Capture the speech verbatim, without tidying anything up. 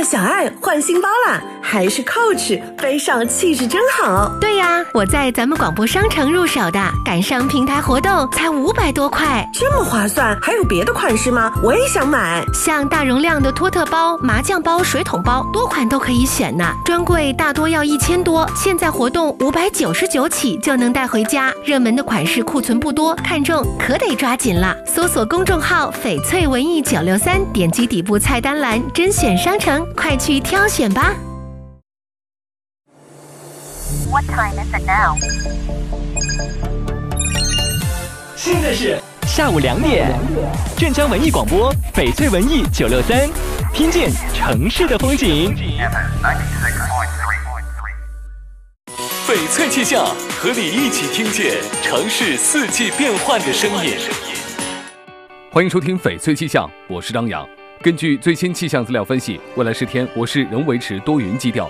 小爱换新包啦，还是 Coach， 背上气质真好。 对呀，我在咱们广播商城入手的，赶上平台活动才五百多块， 这么划算。还有别的款式吗？我也想买。 像大容量的托特包、麻将包、水桶包，多款都可以选呢。专柜大多要一千多，现在活动五百九十九起就能带回家。热门的款式库存不多，看中可得抓紧了。搜索公众号翡翠文艺九六三，点击底部菜单栏甄选商城，快去挑选吧。 What time is it now? 现在是下午两点，镇江文艺广播翡翠文艺九六三，听见城市的风景。 翡翠气象，和你一起听见城市四季变换的声音。 欢迎收听翡翠气象，我是张扬。根据最新气象资料分析，未来十天我市仍维持多云基调，